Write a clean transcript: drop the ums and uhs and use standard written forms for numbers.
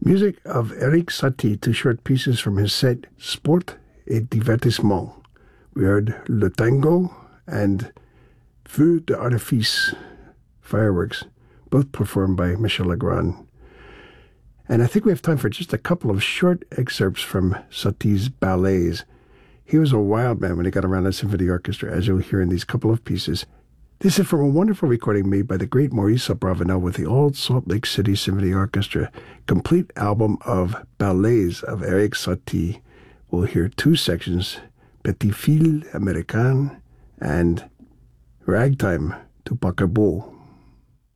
Music of Erik Satie, two short pieces from his set Sport et Divertissement. We heard Le Tango and Feu d'Artifice, Fireworks, both performed by Michel Legrand. And I think we have time for just a couple of short excerpts from Satie's ballets. He was a wild man when he got around a symphony orchestra, as you'll hear in these couple of pieces. This is from a wonderful recording made by the great Maurice Abravanel with the Old Salt Lake City Symphony Orchestra. Complete album of ballets of Erik Satie. We'll hear two sections, Petit Fil Américain and Ragtime to Paquebot.